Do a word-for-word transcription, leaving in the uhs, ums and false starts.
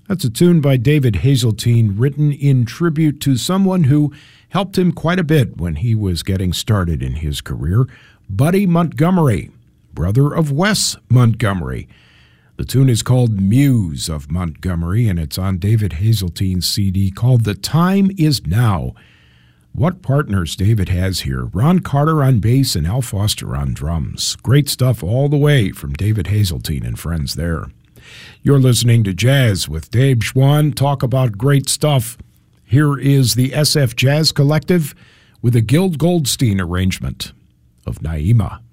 That's a tune by David Hazeltine, written in tribute to someone who helped him quite a bit when he was getting started in his career, Buddy Montgomery, brother of Wes Montgomery. The tune is called Muse of Montgomery, and it's on David Hazeltine's C D called The Time Is Now. What partners David has here. Ron Carter on bass and Al Foster on drums. Great stuff all the way from David Hazeltine and friends there. You're listening to Jazz with Dave Schwann. Talk about great stuff. Here is the S F Jazz Collective with a Gil Goldstein arrangement of Naima.